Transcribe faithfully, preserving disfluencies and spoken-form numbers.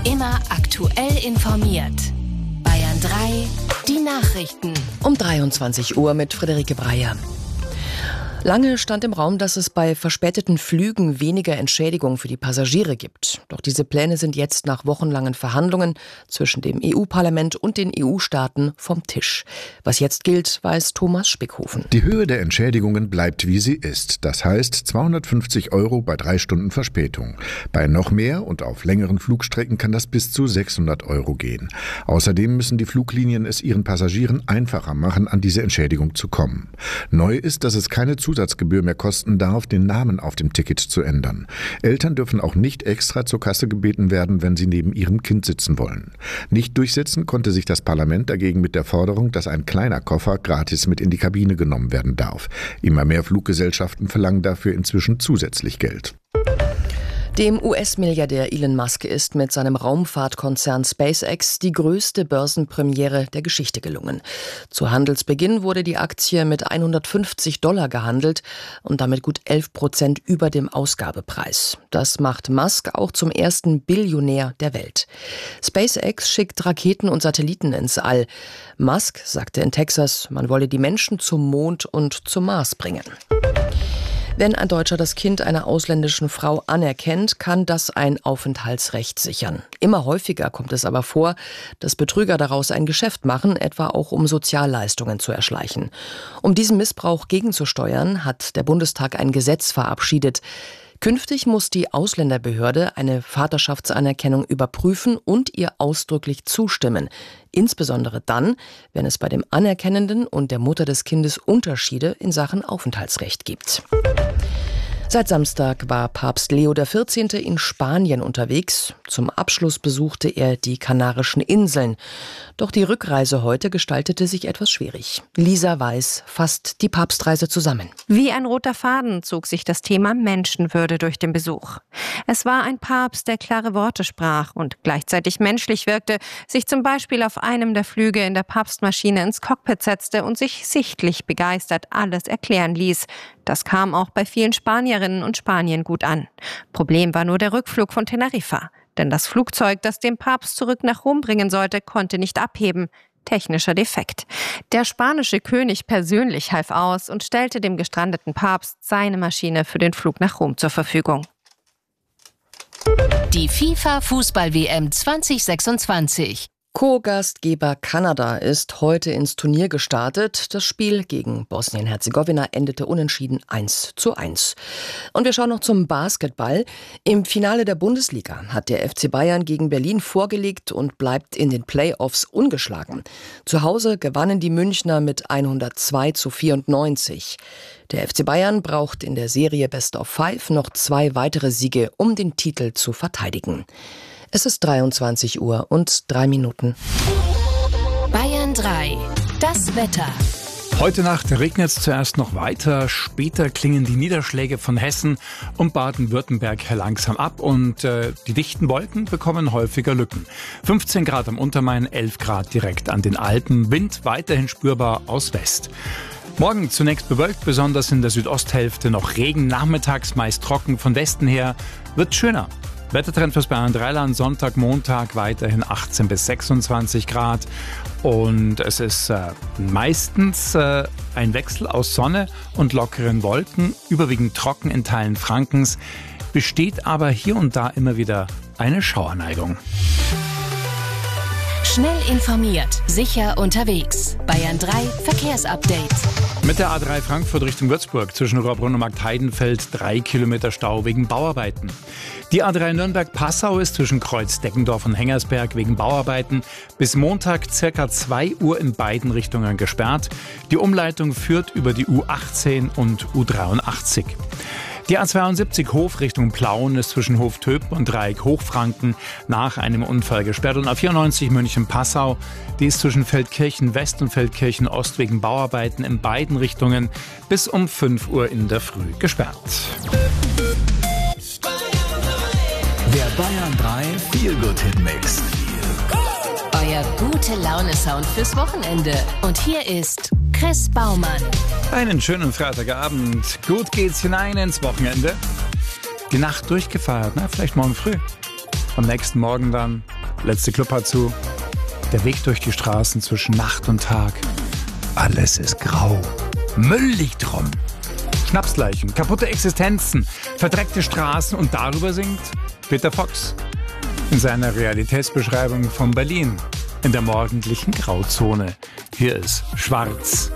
Immer aktuell informiert. Bayern drei, die Nachrichten. Um dreiundzwanzig Uhr mit Friederike Breyer. Lange stand im Raum, dass es bei verspäteten Flügen weniger Entschädigung für die Passagiere gibt. Doch diese Pläne sind jetzt nach wochenlangen Verhandlungen zwischen dem E U-Parlament und den E U-Staaten vom Tisch. Was jetzt gilt, weiß Thomas Spickhofen. Die Höhe der Entschädigungen bleibt, wie sie ist. Das heißt zweihundertfünfzig Euro bei drei Stunden Verspätung. Bei noch mehr und auf längeren Flugstrecken kann das bis zu sechshundert Euro gehen. Außerdem müssen die Fluglinien es ihren Passagieren einfacher machen, an diese Entschädigung zu kommen. Neu ist, dass es keine Zusatzgebühr mehr kosten darf, den Namen auf dem Ticket zu ändern. Eltern dürfen auch nicht extra zur Kasse gebeten werden, wenn sie neben ihrem Kind sitzen wollen. Nicht durchsetzen konnte sich das Parlament dagegen mit der Forderung, dass ein kleiner Koffer gratis mit in die Kabine genommen werden darf. Immer mehr Fluggesellschaften verlangen dafür inzwischen zusätzlich Geld. Dem U S-Milliardär Elon Musk ist mit seinem Raumfahrtkonzern SpaceX die größte Börsenpremiere der Geschichte gelungen. Zu Handelsbeginn wurde die Aktie mit hundertfünfzig Dollar gehandelt und damit gut elf Prozent über dem Ausgabepreis. Das macht Musk auch zum ersten Billionär der Welt. SpaceX schickt Raketen und Satelliten ins All. Musk sagte in Texas, man wolle die Menschen zum Mond und zum Mars bringen. Wenn ein Deutscher das Kind einer ausländischen Frau anerkennt, kann das ein Aufenthaltsrecht sichern. Immer häufiger kommt es aber vor, dass Betrüger daraus ein Geschäft machen, etwa auch um Sozialleistungen zu erschleichen. Um diesen Missbrauch gegenzusteuern, hat der Bundestag ein Gesetz verabschiedet. Künftig muss die Ausländerbehörde eine Vaterschaftsanerkennung überprüfen und ihr ausdrücklich zustimmen. Insbesondere dann, wenn es bei dem Anerkennenden und der Mutter des Kindes Unterschiede in Sachen Aufenthaltsrecht gibt. Seit Samstag war Papst Leo der vierzehnte in Spanien unterwegs. Zum Abschluss besuchte er die Kanarischen Inseln. Doch die Rückreise heute gestaltete sich etwas schwierig. Lisa Weiß fasst die Papstreise zusammen. Wie ein roter Faden zog sich das Thema Menschenwürde durch den Besuch. Es war ein Papst, der klare Worte sprach und gleichzeitig menschlich wirkte, sich zum Beispiel auf einem der Flüge in der Papstmaschine ins Cockpit setzte und sich sichtlich begeistert alles erklären ließ. Das kam auch bei vielen Spanierinnen und Spaniern gut an. Problem war nur der Rückflug von Teneriffa. Denn das Flugzeug, das den Papst zurück nach Rom bringen sollte, konnte nicht abheben. Technischer Defekt. Der spanische König persönlich half aus und stellte dem gestrandeten Papst seine Maschine für den Flug nach Rom zur Verfügung. Die FIFA-Fußball-W M zwanzig sechsundzwanzig. Co-Gastgeber Kanada ist heute ins Turnier gestartet. Das Spiel gegen Bosnien-Herzegowina endete unentschieden eins zu eins. Und wir schauen noch zum Basketball. Im Finale der Bundesliga hat der F C Bayern gegen Berlin vorgelegt und bleibt in den Playoffs ungeschlagen. Zu Hause gewannen die Münchner mit hundertzwei zu vierundneunzig. Der F C Bayern braucht in der Serie Best of Five noch zwei weitere Siege, um den Titel zu verteidigen. Es ist dreiundzwanzig Uhr und drei Minuten. Bayern drei, das Wetter. Heute Nacht regnet es zuerst noch weiter, später klingen die Niederschläge von Hessen und Baden-Württemberg langsam ab und äh, die dichten Wolken bekommen häufiger Lücken. fünfzehn Grad am Untermain, elf Grad direkt an den Alpen, Wind weiterhin spürbar aus West. Morgen zunächst bewölkt, besonders in der Südosthälfte noch Regen, nachmittags meist trocken, von Westen her wird schöner. Wettertrend fürs Bayern Dreiland, Sonntag, Montag weiterhin achtzehn bis sechsundzwanzig Grad und es ist äh, meistens äh, ein Wechsel aus Sonne und lockeren Wolken, überwiegend trocken in Teilen Frankens, besteht aber hier und da immer wieder eine Schauerneigung. Schnell informiert, sicher unterwegs. Bayern drei Verkehrsupdate. Mit der A drei Frankfurt Richtung Würzburg zwischen Rohrbrunn und Marktheidenfeld drei Kilometer Stau wegen Bauarbeiten. Die A drei Nürnberg-Passau ist zwischen Kreuz Deckendorf und Hengersberg wegen Bauarbeiten bis Montag circa zwei Uhr in beiden Richtungen gesperrt. Die Umleitung führt über die U achtzehn und U dreiundachtzig. Die A zweiundsiebzig Hof Richtung Plauen ist zwischen Hoftöpen und Dreieck Hochfranken nach einem Unfall gesperrt. Und A vierundneunzig München-Passau, die ist zwischen Feldkirchen West und Feldkirchen Ost wegen Bauarbeiten in beiden Richtungen bis um fünf Uhr in der Früh gesperrt. Der Bayern drei Feel-Good-Hit-Mix. Euer Gute-Laune-Sound fürs Wochenende. Und hier ist Chris Baumann. Einen schönen Freitagabend. Gut geht's hinein ins Wochenende. Die Nacht durchgefeiert, ne? Vielleicht morgen früh. Am nächsten Morgen dann letzte Club hat zu. Der Weg durch die Straßen zwischen Nacht und Tag. Alles ist grau. Müll liegt rum. Schnapsleichen, kaputte Existenzen, verdreckte Straßen und darüber singt Peter Fox in seiner Realitätsbeschreibung von Berlin in der morgendlichen Grauzone. Hier ist Schwarz.